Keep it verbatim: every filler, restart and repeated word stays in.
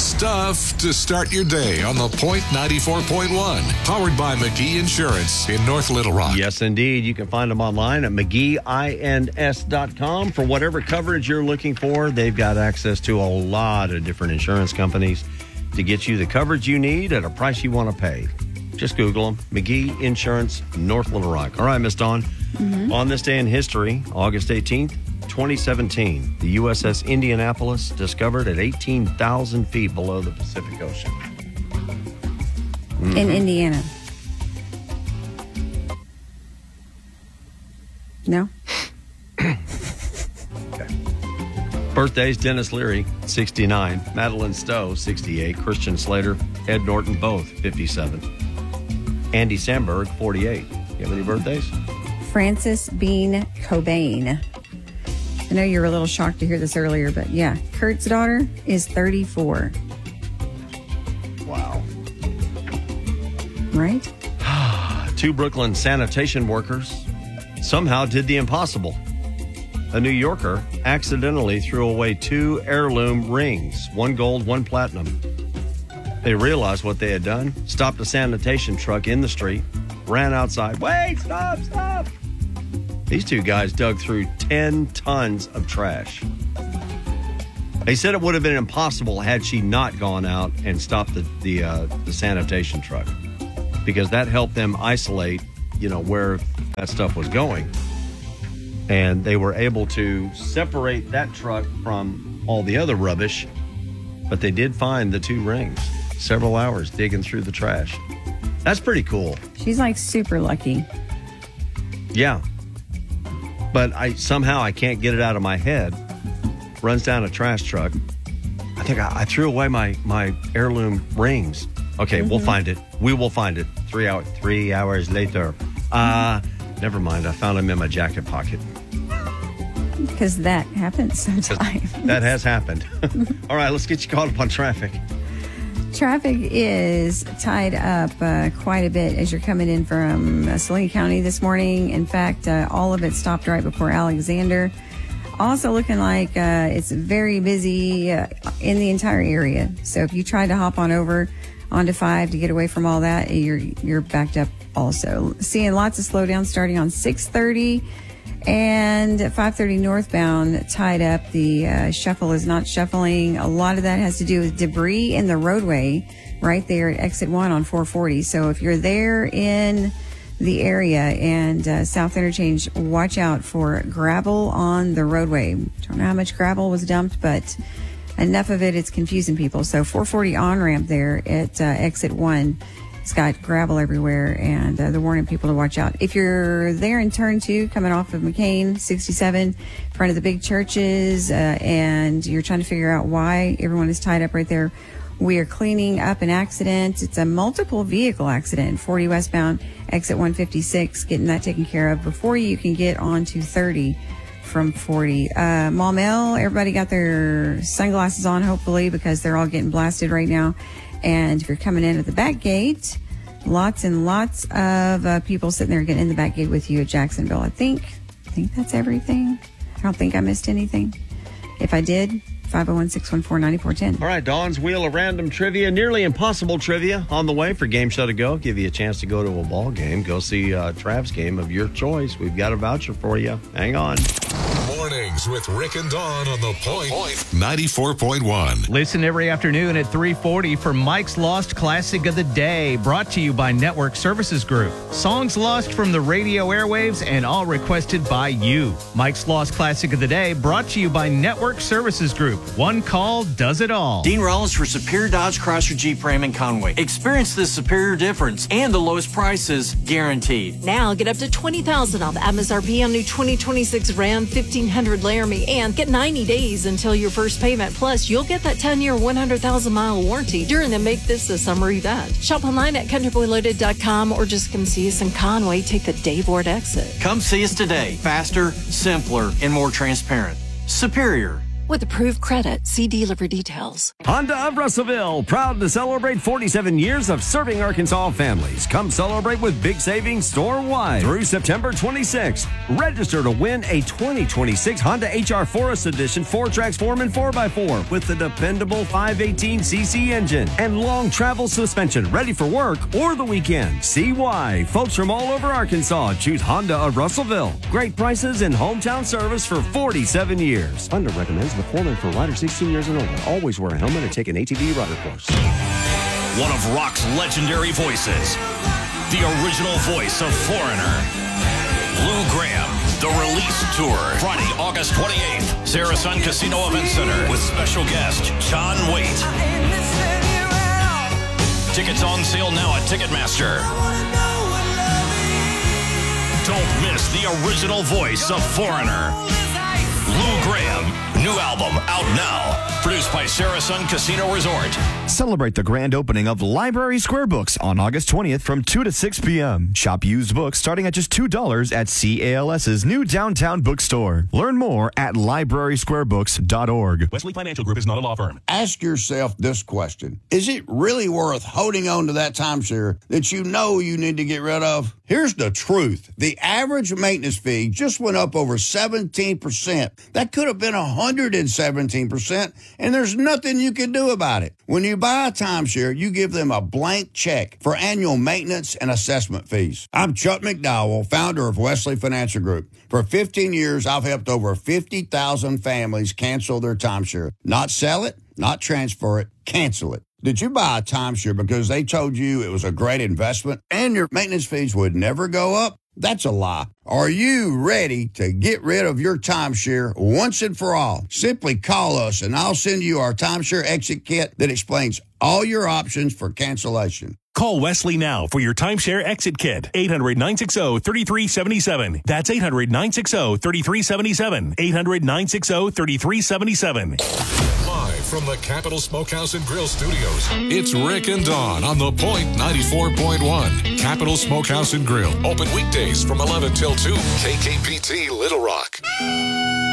stuff to start your day on The Point ninety-four point one. Powered by McGee Insurance in North Little Rock. Yes, indeed. You can find them online at McGee Ins dot com for whatever coverage you're looking for. They've got access to a lot of different insurance companies to get you the coverage you need at a price you want to pay. Just Google them. McGee Insurance, North Little Rock. All right, Miss Dawn. Mm-hmm. On this day in history, August eighteenth, twenty seventeen, the U S S Indianapolis discovered at eighteen thousand feet below the Pacific Ocean. Mm-hmm. In Indiana. No? Okay. Birthdays, Dennis Leary, sixty-nine. Madeline Stowe, sixty-eight. Christian Slater, Ed Norton, both, fifty-seven. Andy Samberg, forty-eight. You have any birthdays? Francis Bean Cobain. I know you were a little shocked to hear this earlier, but yeah, Kurt's daughter is thirty-four. Wow. Right? Two Brooklyn sanitation workers somehow did the impossible. A New Yorker accidentally threw away two heirloom rings, one gold, one platinum. They realized what they had done, stopped a sanitation truck in the street, ran outside. Wait, stop, stop. These two guys dug through ten tons of trash. They said it would have been impossible had she not gone out and stopped the the, uh, the sanitation truck, because that helped them isolate, you know, where that stuff was going. And they were able to separate that truck from all the other rubbish, but they did find the two rings. Several hours digging through the trash. That's pretty cool. She's like super lucky. Yeah. But I somehow I can't get it out of my head. Runs down a trash truck. I think I, I threw away my, my heirloom rings. Okay, mm-hmm. We'll find it. We will find it. Three hour, three hours later. Uh, never mind. I found them in my jacket pocket. Because that happens sometimes. That has happened. All right, let's get you caught up on traffic. Traffic is tied up uh, quite a bit as you're coming in from uh, Saline County this morning. In fact, uh, all of it stopped right before Alexander. Also looking like uh, it's very busy uh, in the entire area. So if you tried to hop on over onto five to get away from all that, you're you're backed up also. Seeing lots of slowdown starting on six thirty. And at five thirty northbound, tied up. The uh, shuffle is not shuffling. A lot of that has to do with debris in the roadway right there at exit one on four forty. So if you're there in the area and uh, South Interchange, watch out for gravel on the roadway. Don't know how much gravel was dumped, but enough of it, it's confusing people. So four forty on-ramp there at uh, exit one. It's got gravel everywhere, and uh, they're warning people to watch out. If you're there in turn two, coming off of McCain, sixty-seven, in front of the big churches, uh, and you're trying to figure out why everyone is tied up right there, we are cleaning up an accident. It's a multiple vehicle accident, forty westbound, exit one fifty-six, getting that taken care of before you can get on to thirty from forty. Uh, Maumelle, everybody got their sunglasses on, hopefully, because they're all getting blasted right now. And if you're coming in at the back gate, lots and lots of uh, people sitting there getting in the back gate with you at Jacksonville. I think, I think that's everything. I don't think I missed anything. If I did, five oh one, six one four, nine four one zero. All right, Dawn's Wheel of Random Trivia, nearly impossible trivia on the way for Game Show to Go. Give you a chance to go to a ball game. Go see uh, Trav's game of your choice. We've got a voucher for you. Hang on. Mornings with Rick and Dawn on The Point ninety-four point one. Listen every afternoon at three forty for Mike's Lost Classic of the Day, brought to you by Network Services Group. Songs lost from the radio airwaves and all requested by you. Mike's Lost Classic of the Day, brought to you by Network Services Group. One call does it all. Dean Rollins for Superior Dodge Chrysler Jeep Ram in Conway. Experience the superior difference and the lowest prices guaranteed. Now get up to twenty thousand dollars off M S R P on new twenty twenty-six Ram fifteen hundred Laramie and get ninety days until your first payment. Plus, you'll get that ten-year, one hundred thousand mile warranty during the Make This a Summer event. Shop online at country boy loaded dot com or just come see us in Conway. Take the Daybord exit. Come see us today. Faster, simpler, and more transparent. Superior. With approved credit, see dealer for details. Honda of Russellville, proud to celebrate forty-seven years of serving Arkansas families. Come celebrate with big savings store-wide through September twenty-sixth. Register to win a twenty twenty-six Honda H R Forest Edition four-track Foreman four by four with the dependable five eighteen c c engine and long travel suspension, ready for work or the weekend. See why folks from all over Arkansas choose Honda of Russellville. Great prices and hometown service for forty-seven years. Honda recommends the Foreman for riders sixteen years and older. Always wear a helmet and take an A T V rider course. One of rock's legendary voices, the original voice of Foreigner, Lou Graham. The Release Tour, Friday, August twenty-eighth, Saracen Casino Event Center with special guest John Waite. Tickets on sale now at Ticketmaster. Don't miss the original voice of Foreigner, Lou Graham. New album out now. Produced by Saracen Casino Resort. Celebrate the grand opening of Library Square Books on August twentieth from two to six p.m. Shop used books starting at just two dollars at CALS's new downtown bookstore. Learn more at library square books dot org. Wesley Financial Group is not a law firm. Ask yourself this question. Is it really worth holding on to that timeshare that you know you need to get rid of? Here's the truth. The average maintenance fee just went up over seventeen percent. That could have been one hundred seventeen percent, and there's nothing you can do about it. When you buy a timeshare, you give them a blank check for annual maintenance and assessment fees. I'm Chuck McDowell, founder of Wesley Financial Group. For fifteen years, I've helped over fifty thousand families cancel their timeshare. Not sell it, not transfer it, cancel it. Did you buy a timeshare because they told you it was a great investment and your maintenance fees would never go up? That's a lie. Are you ready to get rid of your timeshare once and for all? Simply call us and I'll send you our timeshare exit kit that explains all your options for cancellation. Call Wesley now for your timeshare exit kit. eight hundred, nine six zero, three three seven seven. That's eight hundred, nine six zero, three three seven seven. eight hundred, nine six zero, three three seven seven. Live from the Capital Smokehouse and Grill Studios, it's Rick and Dawn on The Point ninety-four point one. Capital Smokehouse and Grill. Open weekdays from eleven till two. K K P T Little Rock.